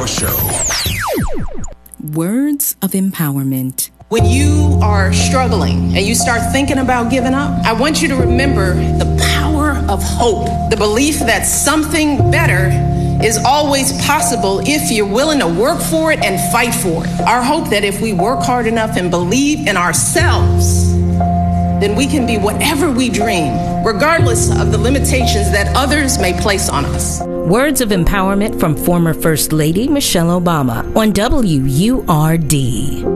your show. Words of empowerment. When you are struggling and you start thinking about giving up, I want you to remember the power of hope, the belief that something better is always possible if you're willing to work for it and fight for it. Our hope that if we work hard enough and believe in ourselves, then we can be whatever we dream, regardless of the limitations that others may place on us. Words of empowerment from former First Lady Michelle Obama on WURD.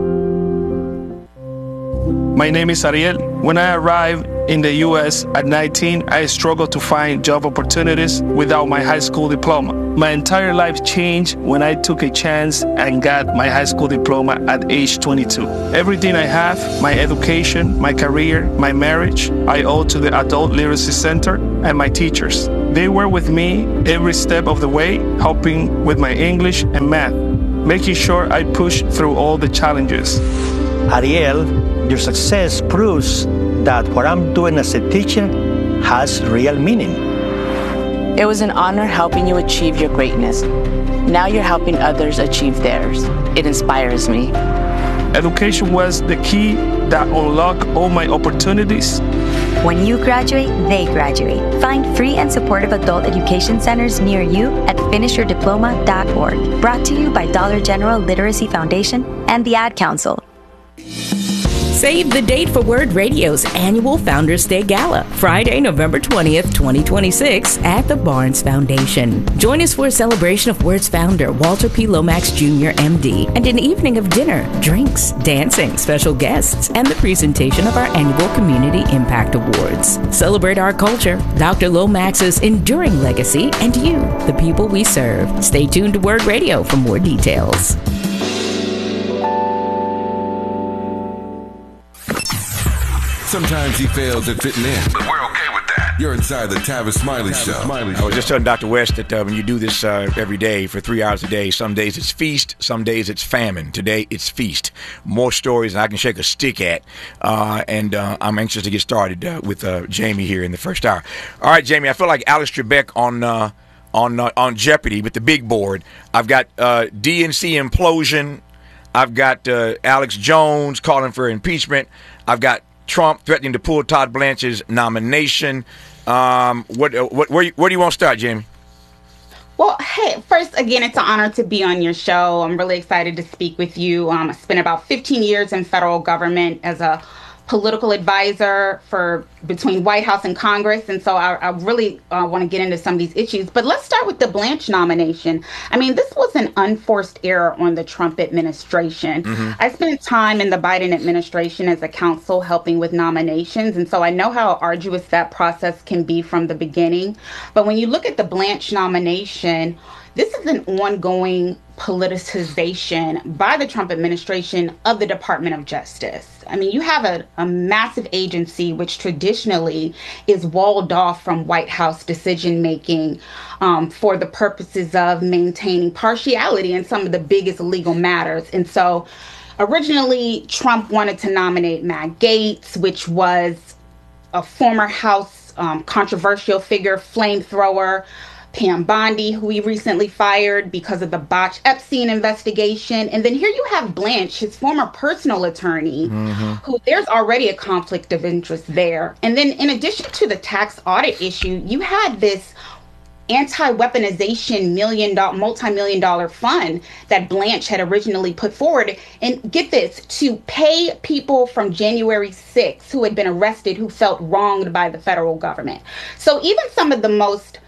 My name is Ariel. When I arrived in the U.S. at 19, I struggled to find job opportunities without my high school diploma. My entire life changed when I took a chance and got my high school diploma at age 22. Everything I have, my education, my career, my marriage, I owe to the Adult Literacy Center and my teachers. They were with me every step of the way, helping with my English and math, making sure I pushed through all the challenges. Ariel, your success proves that what I'm doing as a teacher has real meaning. It was an honor helping you achieve your greatness. Now you're helping others achieve theirs. It inspires me. Education was the key that unlocked all my opportunities. When you graduate, they graduate. Find free and supportive adult education centers near you at finishyourdiploma.org. Brought to you by Dollar General Literacy Foundation and the Ad Council. Save the date for Word Radio's annual Founders Day Gala, Friday, November 20th, 2026, at the Barnes Foundation. Join us for a celebration of Word's founder, Walter P. Lomax Jr., MD, and an evening of dinner, drinks, dancing, special guests, and the presentation of our annual Community Impact Awards. Celebrate our culture, Dr. Lomax's enduring legacy, and you, the people we serve. Stay tuned to Word Radio for more details. Sometimes he fails at fitting in, but we're okay with that. You're inside the Tavis Smiley Show. I was just telling Dr. West that when you do this every day for 3 hours a day, some days it's feast, some days it's famine. Today it's feast. More stories than I can shake a stick at, and I'm anxious to get started with Jamie here in the first hour. All right, Jamie, I feel like Alex Trebek on Jeopardy with the big board. I've got DNC implosion. I've got Alex Jones calling for impeachment. I've got Trump threatening to pull Todd Blanche's nomination. Where do you want to start, Jamie? Well, hey, first, again, it's an honor to be on your show. I'm really excited to speak with you. I spent about 15 years in federal government as a political advisor for between White House and Congress. And so I really want to get into some of these issues. But let's start with the Blanche nomination. I mean, this was an unforced error on the Trump administration. Mm-hmm. I spent time in the Biden administration as a counsel helping with nominations. And so I know how arduous that process can be from the beginning. But when you look at the Blanche nomination, this is an ongoing politicization by the Trump administration of the Department of Justice. I mean, you have a massive agency which traditionally is walled off from White House decision-making for the purposes of maintaining partiality in some of the biggest legal matters. And so originally, Trump wanted to nominate Matt Gaetz, which was a former House controversial figure, flamethrower, Pam Bondi, who he recently fired because of the botched Epstein investigation. And then here you have Blanche, his former personal attorney, who there's already a conflict of interest there. And then in addition to the tax audit issue, you had this anti-weaponization multi-million-dollar fund that Blanche had originally put forward. And get this, to pay people from January 6th who had been arrested, who felt wronged by the federal government. So even some of the most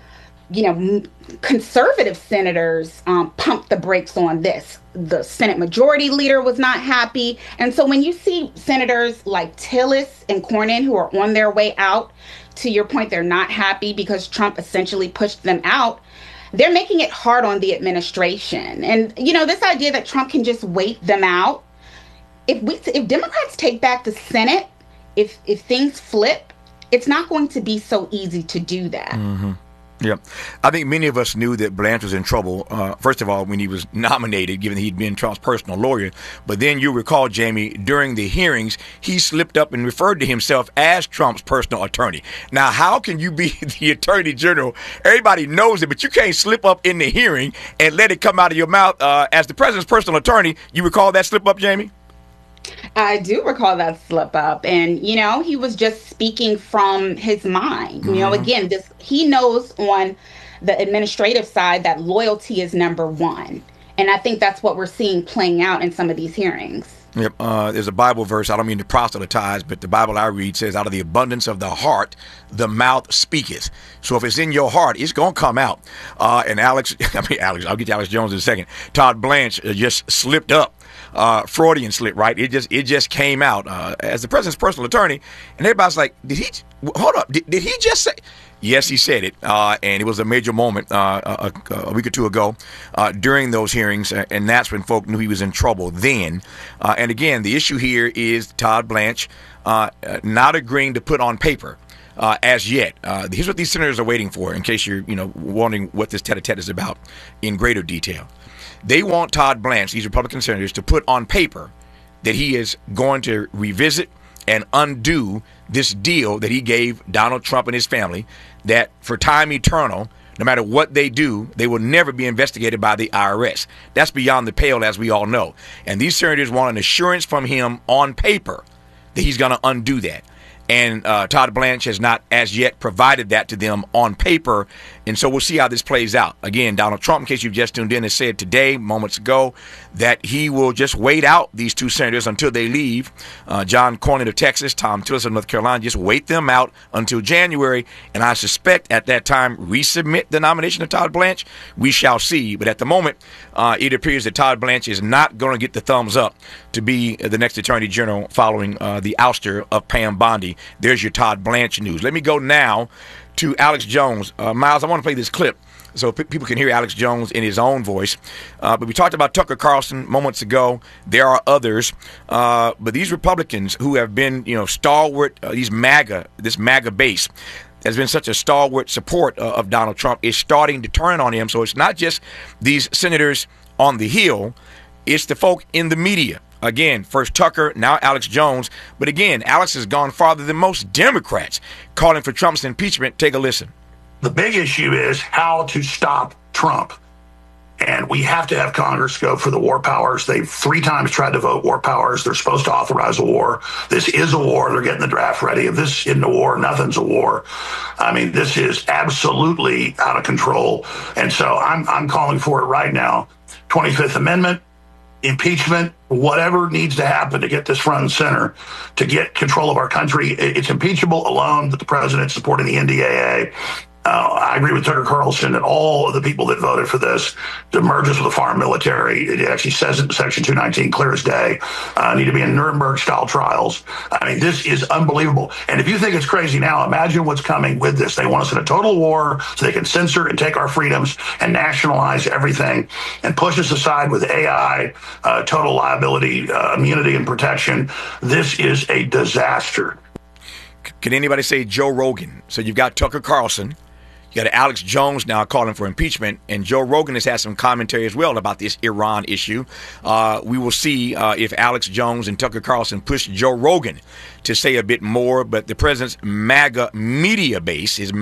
conservative senators pumped the brakes on this. The Senate Majority Leader was not happy. And so when you see senators like Tillis and Cornyn who are on their way out, to your point, they're not happy because Trump essentially pushed them out. They're making it hard on the administration. And, this idea that Trump can just wait them out. If Democrats take back the Senate, if things flip, it's not going to be so easy to do that. Mm-hmm. Yep. I think many of us knew that Blanche was in trouble, first of all, when he was nominated, given that he'd been Trump's personal lawyer. But then you recall, Jamie, during the hearings, he slipped up and referred to himself as Trump's personal attorney. Now, how can you be the attorney general? Everybody knows it, but you can't slip up in the hearing and let it come out of your mouth as the president's personal attorney. You recall that slip up, Jamie? I do recall that slip up, and he was just speaking from his mind. Again, he knows on the administrative side that loyalty is number one, and I think that's what we're seeing playing out in some of these hearings. Yep. There's a Bible verse. I don't mean to proselytize, but the Bible I read says, "Out of the abundance of the heart, the mouth speaketh." So if it's in your heart, it's gonna come out. And Alex, I'll get to Alex Jones in a second. Todd Blanche just slipped up. Freudian slip, right? It just came out as the president's personal attorney, and everybody's like, hold up, did he just say? Yes, he said it, and it was a major moment a week or two ago during those hearings, and that's when folk knew he was in trouble then. And again, the issue here is Todd Blanche not agreeing to put on paper as yet. Here's what these senators are waiting for, in case you're wondering what this tete-a-tete is about in greater detail. They want Todd Blanche, these Republican senators, to put on paper that he is going to revisit and undo this deal that he gave Donald Trump and his family, that for time eternal, no matter what they do, they will never be investigated by the IRS. That's beyond the pale, as we all know. And these senators want an assurance from him on paper that he's going to undo that. And Todd Blanche has not as yet provided that to them on paper. And so we'll see how this plays out. Again, Donald Trump, in case you've just tuned in, has said today, moments ago, that he will just wait out these two senators until they leave. John Cornyn of Texas, Tom Tillis of North Carolina, just wait them out until January. And I suspect at that time, resubmit the nomination of Todd Blanche. We shall see. But at the moment, it appears that Todd Blanche is not going to get the thumbs up to be the next Attorney General following the ouster of Pam Bondi. There's your Todd Blanche news. Let me go now to Alex Jones. Miles, I want to play this clip so people can hear Alex Jones in his own voice. But we talked about Tucker Carlson moments ago. There are others. But these Republicans who have been, stalwart, this MAGA base has been such a stalwart support of Donald Trump, is starting to turn on him. So it's not just these senators on the Hill. It's the folk in the media. Again, first Tucker, now Alex Jones. But again, Alex has gone farther than most Democrats, calling for Trump's impeachment. Take a listen. The big issue is how to stop Trump. And we have to have Congress go for the war powers. They've 3 times tried to vote war powers. They're supposed to authorize a war. This is a war. They're getting the draft ready. If this isn't a war, nothing's a war. I mean, this is absolutely out of control. And so I'm calling for it right now. 25th Amendment, impeachment, whatever needs to happen to get this front and center, to get control of our country. It's impeachable alone that the president supporting the NDAA. I agree with Tucker Carlson and all of the people that voted for this, the mergers with the foreign military. It actually says it in Section 219, clear as day, need to be in Nuremberg-style trials. I mean, this is unbelievable. And if you think it's crazy now, imagine what's coming with this. They want us in a total war so they can censor and take our freedoms and nationalize everything and push us aside with AI, total liability, immunity, and protection. This is a disaster. Can anybody say Joe Rogan? So you've got Tucker Carlson. You got Alex Jones now calling for impeachment, and Joe Rogan has had some commentary as well about this Iran issue. We will see if Alex Jones and Tucker Carlson push Joe Rogan to say a bit more, but the president's MAGA media base is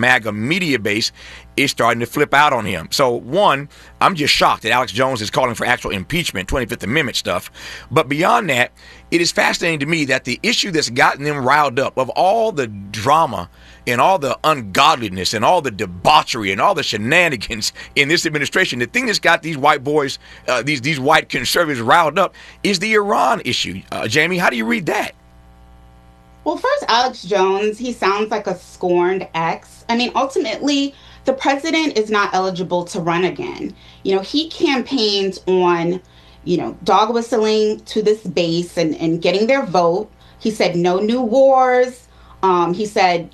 starting to flip out on him. So, one, I'm just shocked that Alex Jones is calling for actual impeachment, 25th Amendment stuff. But beyond that, it is fascinating to me that the issue that's gotten them riled up, of all the drama and all the ungodliness and all the debauchery and all the shenanigans in this administration, the thing that's got these white boys, these white conservatives riled up is the Iran issue. Jamie, how do you read that? Well, first, Alex Jones, he sounds like a scorned ex. I mean, ultimately, the president is not eligible to run again. He campaigned on, dog whistling to this base and getting their vote. He said no new wars. He said,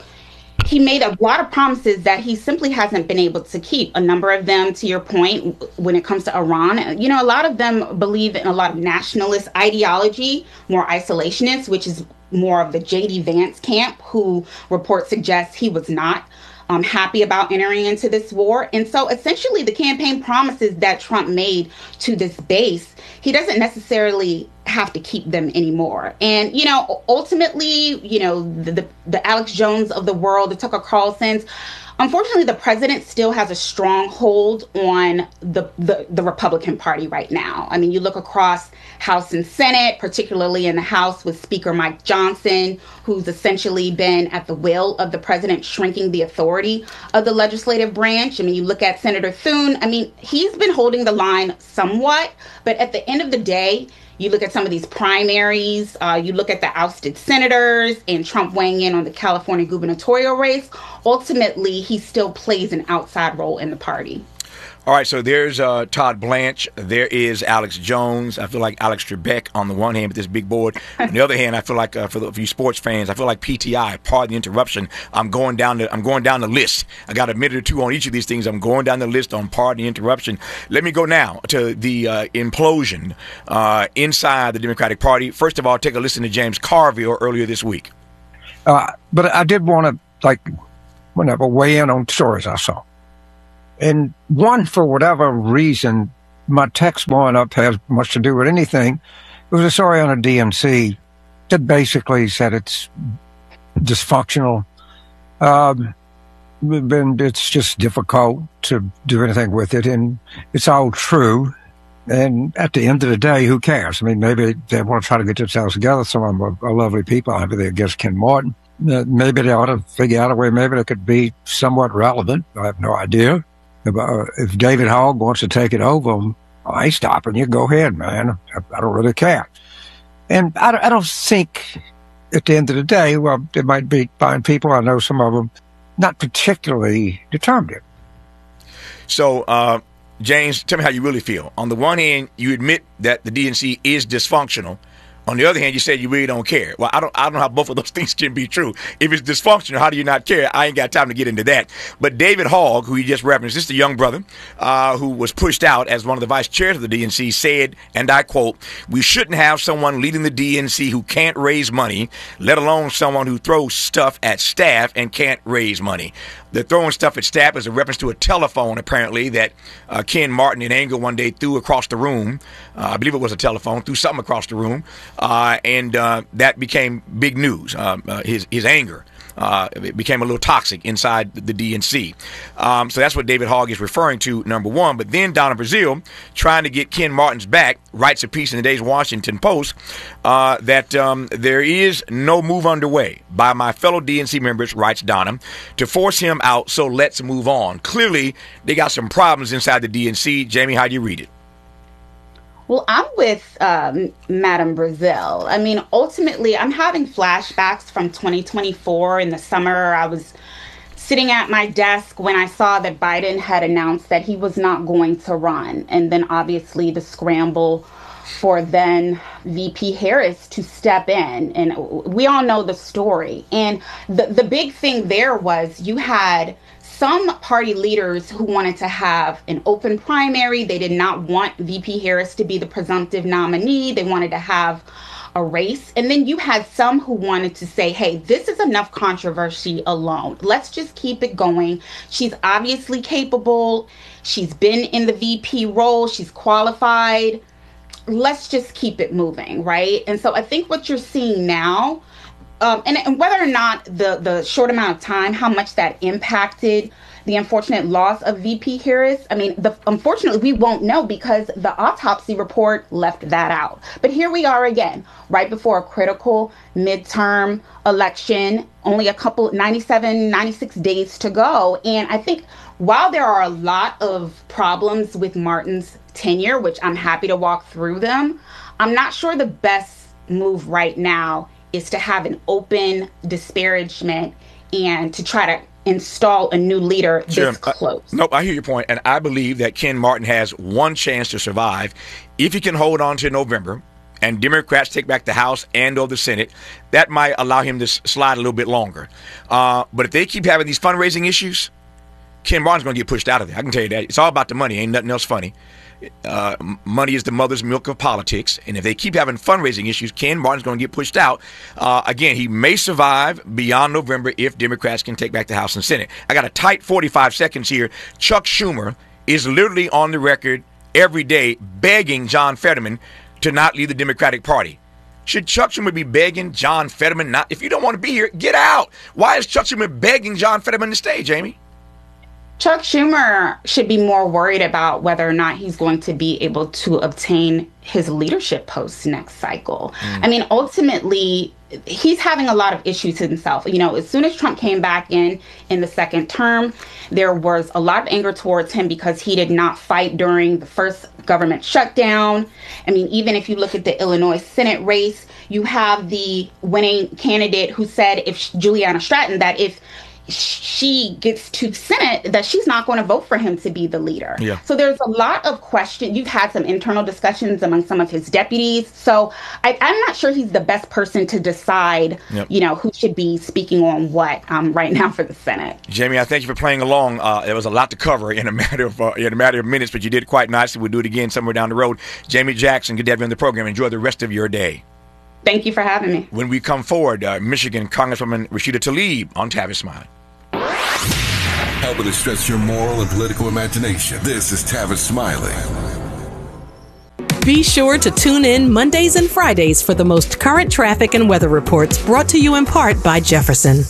he made a lot of promises that he simply hasn't been able to keep. A number of them, to your point, when it comes to Iran, a lot of them believe in a lot of nationalist ideology, more isolationist, which is more of the J.D. Vance camp, who reports suggest he was not happy about entering into this war. And so essentially the campaign promises that Trump made to this base, he doesn't necessarily have to keep them anymore. And, ultimately, the Alex Jones of the world, the Tucker Carlsons, unfortunately, the president still has a strong hold on the Republican Party right now. I mean, you look across House and Senate, particularly in the House with Speaker Mike Johnson, who's essentially been at the will of the president, shrinking the authority of the legislative branch. I mean, you look at Senator Thune. I mean, he's been holding the line somewhat, but at the end of the day, you look at some of these primaries, you look at the ousted senators and Trump weighing in on the California gubernatorial race. Ultimately, he still plays an outside role in the party. All right, so there's Todd Blanche. There is Alex Jones. I feel like Alex Trebek on the one hand with this big board. On the other hand, I feel like for you sports fans, I feel like PTI. Pardon the interruption. I'm going down the list. I got a minute or two on each of these things. I'm going down the list on pardon the interruption. Let me go now to the implosion inside the Democratic Party. First of all, take a listen to James Carville earlier this week. But I did want to weigh in on stories I saw. And one, for whatever reason, my text blowing up has much to do with anything. It was a story on a DNC that basically said it's dysfunctional. It's just difficult to do anything with it. And it's all true. And at the end of the day, who cares? I mean, maybe they want to try to get themselves together. Some of them are lovely people. Maybe they're against Ken Martin. Maybe they ought to figure out a way. Maybe they could be somewhat relevant. I have no idea. If David Hogg wants to take it over, I ain't stopping you. Go ahead, man. I don't really care. And I don't think at the end of the day, well, there might be fine people. I know some of them not particularly determined. So, James, tell me how you really feel. On the one hand, you admit that the DNC is dysfunctional. On the other hand, you said you really don't care. Well, I don't know how both of those things can be true. If it's dysfunctional, how do you not care? I ain't got time to get into that. But David Hogg, who you just referenced, this is the young brother who was pushed out as one of the vice chairs of the DNC, said, and I quote, "We shouldn't have someone leading the DNC who can't raise money, let alone someone who throws stuff at staff and can't raise money." The throwing stuff at staff is a reference to a telephone, apparently, that Ken Martin in anger one day threw across the room. I believe it was a telephone, threw something across the room. And that became big news. His anger it became a little toxic inside the DNC. So that's what David Hogg is referring to, number one. But then Donna Brazile, trying to get Ken Martin's back, writes a piece in today's Washington Post that there is no move underway by my fellow DNC members, writes Donna, to force him out, so let's move on. Clearly, they got some problems inside the DNC. Jamie, how do you read it? Well, I'm with Madam Brazile. I mean, ultimately, I'm having flashbacks from 2024 in the summer. I was sitting at my desk when I saw that Biden had announced that he was not going to run. And then obviously the scramble for then VP Harris to step in. And we all know the story. And the big thing there was you had some party leaders who wanted to have an open primary. They did not want VP Harris to be the presumptive nominee. They wanted to have a race. And then you had some who wanted to say, hey, this is enough controversy alone. Let's just keep it going. She's obviously capable. She's been in the VP role. She's qualified. Let's just keep it moving, right? And so I think what you're seeing now, and whether or not the short amount of time, how much that impacted the unfortunate loss of VP Harris, I mean, unfortunately, we won't know because the autopsy report left that out. But here we are again, right before a critical midterm election, only 96 days to go. And I think while there are a lot of problems with Martin's tenure, which I'm happy to walk through them, I'm not sure the best move right now is to have an open disparagement and to try to install a new leader this close. Nope, I hear your point, and I believe that Ken Martin has one chance to survive if he can hold on to November and Democrats take back the House and or the Senate. That might allow him to slide a little bit longer. But if they keep having these fundraising issues, Ken Martin's going to get pushed out of there. I can tell you that. It's all about the money. Ain't nothing else funny. money is the mother's milk of politics, and if they keep having fundraising issues, Ken Martin's going to get pushed out. Again, he may survive beyond November if Democrats can take back the House and Senate. I got a tight 45 seconds here. Chuck Schumer is literally on the record every day begging John Fetterman to not leave the Democratic Party. Should Chuck Schumer be begging John Fetterman not? If you don't want to be here, get out. Why is Chuck Schumer begging John Fetterman to stay, Jamie? Chuck Schumer should be more worried about whether or not he's going to be able to obtain his leadership post next cycle. I mean, ultimately, he's having a lot of issues himself. You know, as soon as Trump came back in the second term, there was a lot of anger towards him because he did not fight during the first government shutdown. I mean, even if you look at the Illinois Senate race, you have the winning candidate who said, if Juliana Stratton, that if she gets to Senate, that she's not going to vote for him to be the leader. Yeah. So there's a lot of questions. You've had some internal discussions among some of his deputies. So I'm not sure he's the best person to decide, you know, who should be speaking on what right now for the Senate. Jamie, I thank you for playing along. There was a lot to cover in a matter of minutes, but you did quite nicely. We'll do it again somewhere down the road. Jamie Jackson, good to have you on the program. Enjoy the rest of your day. Thank you for having me. When we come forward, Michigan Congresswoman Rashida Tlaib on Tavis Smiley. Helping to stretch your moral and political imagination. This is Tavis Smiley. Be sure to tune in Mondays and Fridays for the most current traffic and weather reports, brought to you in part by Jefferson.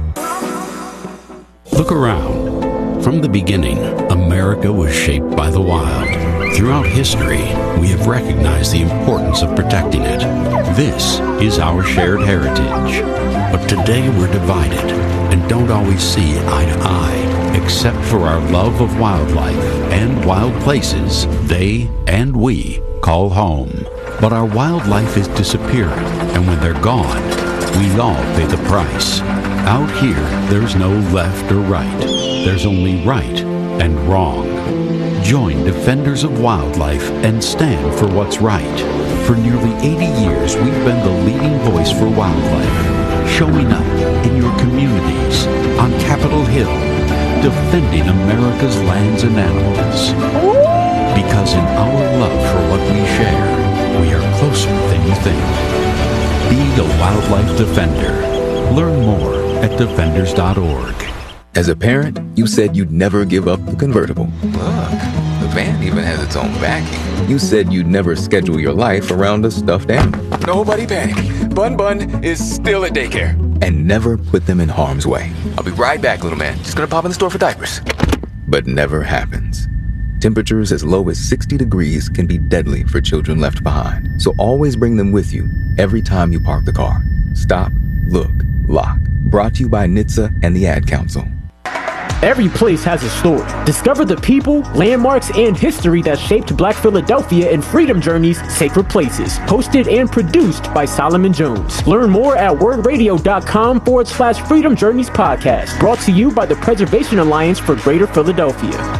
Look around. From the beginning, America was shaped by the wild. Throughout history, we have recognized the importance of protecting it. This is our shared heritage. But today we're divided and don't always see eye to eye, except for our love of wildlife and wild places they and we call home. But our wildlife is disappearing, and when they're gone, we all pay the price. Out here, there's no left or right. There's only right and wrong. Join Defenders of Wildlife and stand for what's right. For nearly 80 years, we've been the leading voice for wildlife, showing up in your communities, on Capitol Hill, defending America's lands and animals. Because in our love for what we share, we are closer than you think. Be a wildlife defender. Learn more at defenders.org. As a parent, you said you'd never give up the convertible. Look, the van even has its own backing. You said you'd never schedule your life around a stuffed animal. Nobody panic. Bun is still at daycare. And never put them in harm's way. I'll be right back, little man. Just gonna pop in the store for diapers. But never happens. Temperatures as low as 60 degrees can be deadly for children left behind. So always bring them with you every time you park the car. Stop, look, lock. Brought to you by NHTSA and the Ad Council. Every place has a story. Discover the people, landmarks, and history that shaped Black Philadelphia in Freedom Journey's Sacred Places. Hosted and produced by Solomon Jones. Learn more at wordradio.com/Freedom Journeys podcast. Brought to you by the Preservation Alliance for Greater Philadelphia.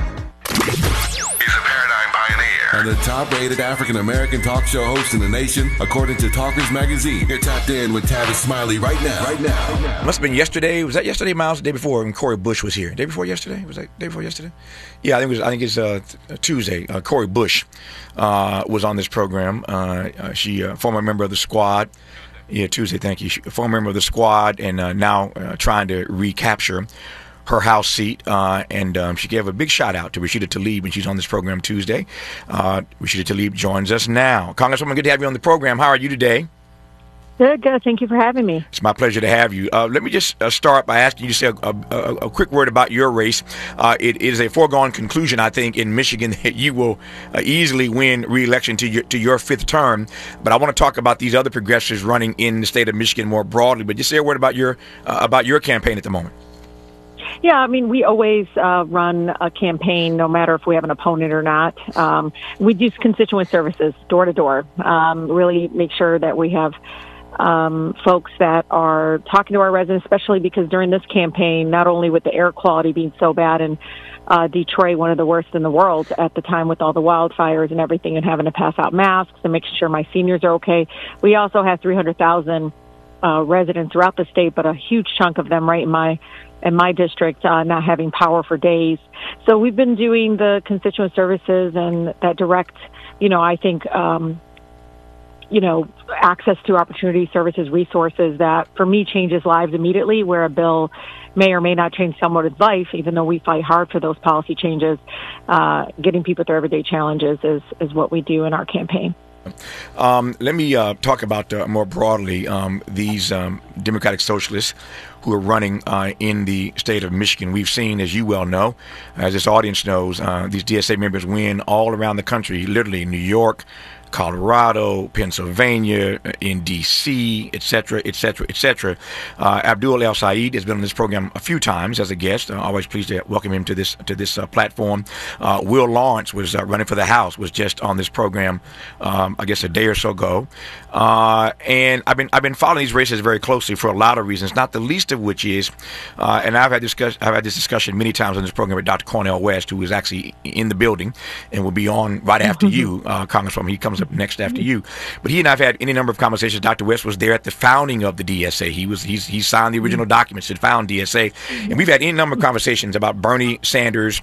And the top-rated African-American talk show host in the nation, according to Talkers Magazine. You're tapped in with Tavis Smiley right now. Must have been yesterday. Was that yesterday, Miles? The day before when Cori Bush was here. Day before yesterday? Was that day before yesterday? Yeah, I think it's Tuesday. Cori Bush was on this program. She former member of the squad. Yeah, Tuesday. Thank you. Former member of the squad, and now trying to recapture her House seat, and she gave a big shout out to Rashida Tlaib when she's on this program Tuesday. Rashida Tlaib joins us now. Congresswoman, good to have you on the program. How are you today? Good. Thank you for having me. It's my pleasure to have you. Let me just start by asking you to say a quick word about your race. It is a foregone conclusion, I think, in Michigan that you will easily win re-election to your fifth term. But I want to talk about these other progressives running in the state of Michigan more broadly. But just say a word about your campaign at the moment. Yeah, I mean, we always run a campaign, no matter if we have an opponent or not. We do constituent services, door to door, really make sure that we have folks that are talking to our residents, especially because during this campaign, not only with the air quality being so bad in Detroit, one of the worst in the world at the time with all the wildfires and everything, and having to pass out masks and making sure my seniors are okay. We also have 300,000 residents throughout the state, but a huge chunk of them right in my in my district not having power for days. So we've been doing the constituent services and that direct, I think, access to opportunity services, resources that, for me, changes lives immediately, where a bill may or may not change someone's life, even though we fight hard for those policy changes. Getting people through everyday challenges is what we do in our campaign. Let me talk about more broadly these Democratic Socialists who are running in the state of Michigan. We've seen, as you well know, as this audience knows, these DSA members win all around the country, literally New York, Colorado, Pennsylvania, in D.C., et cetera, et cetera, et cetera. Abdul El-Sayed has been on this program a few times as a guest. Always pleased to welcome him to this platform. Will Lawrence was running for the House, was just on this program, I guess a day or so ago. And I've been following these races very closely for a lot of reasons, not the least of which is, and I've had this discussion many times on this program with Dr. Cornel West, who is actually in the building and will be on right after you, Congresswoman. He comes up next after you. But he and I have had any number of conversations. Dr. West was there at the founding of the DSA. He signed the original documents that found DSA. And we've had any number of conversations about Bernie Sanders,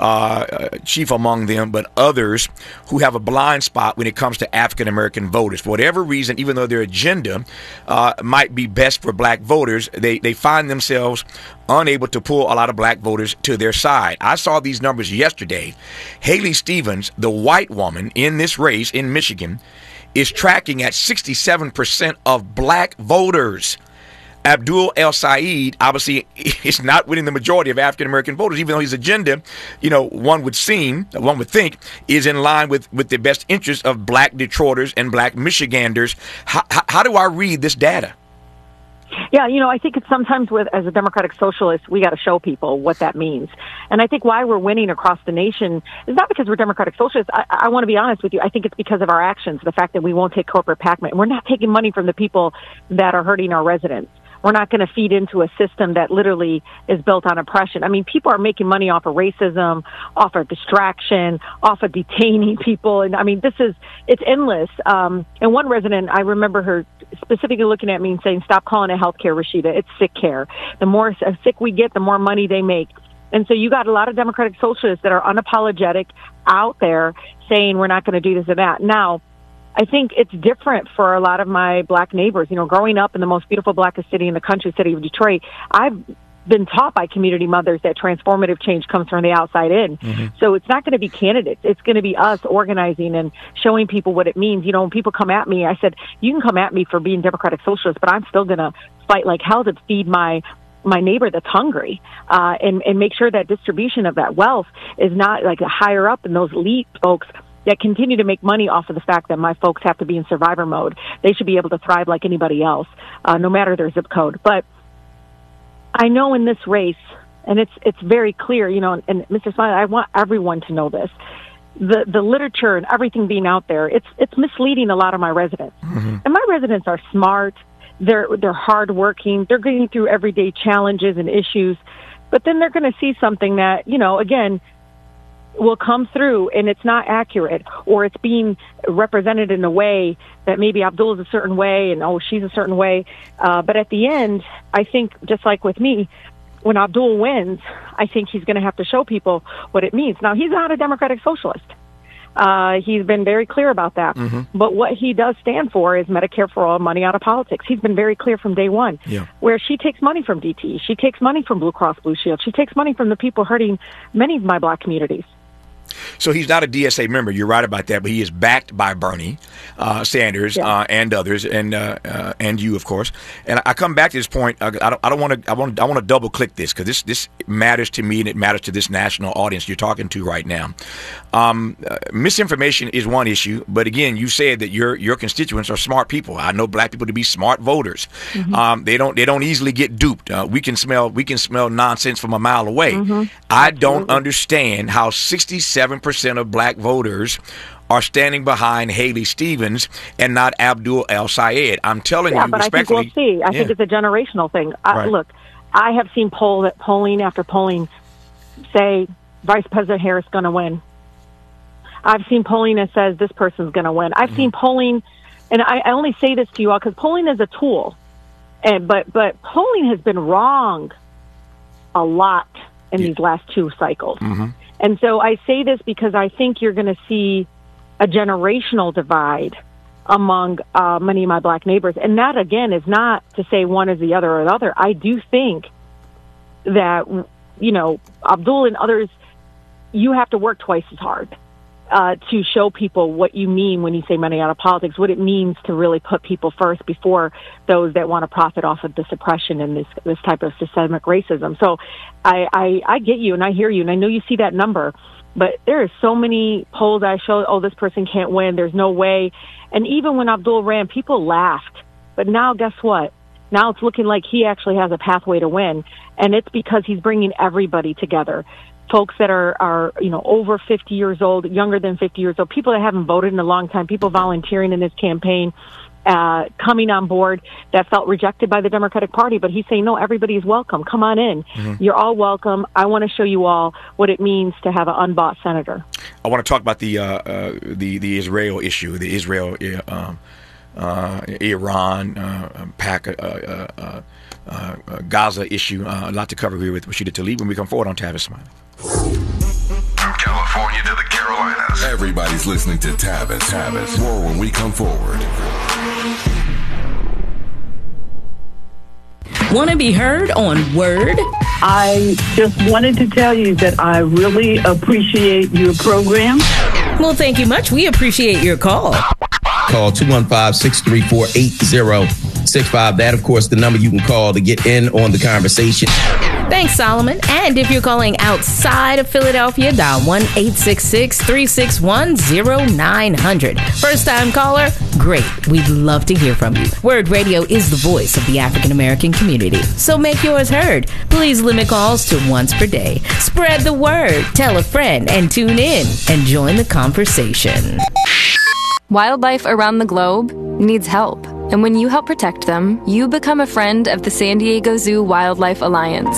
chief among them, but others who have a blind spot when it comes to African American voters. For whatever reason, even though their agenda might be best for black voters, they find themselves unable to pull a lot of black voters to their side. I saw these numbers yesterday. Haley Stevens, the white woman in this race in Michigan, is tracking at 67% of black voters. Abdul El-Sayed obviously is not winning the majority of African American voters, even though his agenda, one would think, is in line with the best interests of black Detroiters and black Michiganders. How do I read this data? Yeah, I think it's sometimes as a Democratic Socialist, we got to show people what that means. And I think why we're winning across the nation is not because we're Democratic Socialists. I want to be honest with you. I think it's because of our actions, the fact that we won't take corporate PAC money. We're not taking money from the people that are hurting our residents. We're not going to feed into a system that literally is built on oppression. I mean, people are making money off of racism, off of distraction, off of detaining people. And I mean, it's endless. And one resident, I remember her specifically looking at me and saying, "Stop calling it healthcare, Rashida. It's sick care. The more sick we get, the more money they make." And so you got a lot of Democratic Socialists that are unapologetic out there saying we're not going to do this or that. Now, I think it's different for a lot of my black neighbors. Growing up in the most beautiful blackest city in the country, city of Detroit, I've been taught by community mothers that transformative change comes from the outside in. Mm-hmm. So it's not going to be candidates. It's going to be us organizing and showing people what it means. When people come at me, I said, you can come at me for being Democratic Socialist, but I'm still going to fight like hell to feed my neighbor that's hungry, and make sure that distribution of that wealth is not like higher up in those elite folks that continue to make money off of the fact that my folks have to be in survivor mode. They should be able to thrive like anybody else, no matter their zip code. But I know in this race, and it's very clear, and Mr. Smiley, I want everyone to know this. The literature and everything being out there, it's misleading a lot of my residents. Mm-hmm. And my residents are smart. They're hardworking. They're getting through everyday challenges and issues. But then they're going to see something that, again, will come through and it's not accurate, or it's being represented in a way that maybe Abdul is a certain way and she's a certain way. But at the end, I think just like with me, when Abdul wins, I think he's going to have to show people what it means. Now, he's not a Democratic Socialist. He's been very clear about that. Mm-hmm. But what he does stand for is Medicare for all, money out of politics. He's been very clear from day one, where she takes money from DT. She takes money from Blue Cross Blue Shield. She takes money from the people hurting many of my black communities. So he's not a DSA member. You're right about that, but he is backed by Bernie Sanders and others, and you, of course. And I come back to this point. I want to double click this because this matters to me and it matters to this national audience you're talking to right now. Misinformation is one issue, but again, you said that your constituents are smart people. I know black people to be smart voters. Mm-hmm. They don't easily get duped. We can smell nonsense from a mile away. Mm-hmm. I don't understand how 67% of black voters are standing behind Haley Stevens and not Abdul El-Sayed. I'm telling you respectfully. I think we'll see. I think it's a generational thing. Right. Look, I have seen polling after polling say Vice President Harris is going to win. I've seen polling that says this person's going to win. I've seen polling, and I only say this to you all because polling is a tool, but polling has been wrong a lot in these last 2 cycles. Mm-hmm. And so I say this because I think you're going to see a generational divide among many of my black neighbors. And that, again, is not to say one is the other or the other. I do think that, Abdul and others, you have to work twice as hard to show people what you mean when you say money out of politics, what it means to really put people first before those that want to profit off of the suppression and this type of systemic racism. So I get you and I hear you, and I know you see that number, but there are so many polls I show, this person can't win, there's no way. And even when Abdul ran, people laughed. But now, guess what? Now it's looking like he actually has a pathway to win, and it's because he's bringing everybody together. Folks that are over 50 years old, younger than 50 years old, people that haven't voted in a long time, people volunteering in this campaign, coming on board that felt rejected by the Democratic Party. But he's saying, no, everybody is welcome. Come on in. Mm-hmm. You're all welcome. I want to show you all what it means to have an unbought senator. I want to talk about the Israel issue, the Israel Iran Gaza issue. A lot to cover here with Rashida Tlaib when we come forward on Tavis Smiley. From California to the Carolinas, everybody's listening to Tavis. More when we come forward. Want to be heard on Word? I just wanted to tell you that I really appreciate your program. Well, thank you much. We appreciate your call. Call 215-634-8065. That, of course, the number you can call to get in on the conversation. Thanks, Solomon. And if you're calling outside of Philadelphia, dial 1-866-361-0900. First-time caller? Great. We'd love to hear from you. Word Radio is the voice of the African American community, so make yours heard. Please limit calls to once per day. Spread the word, tell a friend, and tune in and join the conversation. Wildlife around the globe needs help. And when you help protect them, you become a friend of the San Diego Zoo Wildlife Alliance.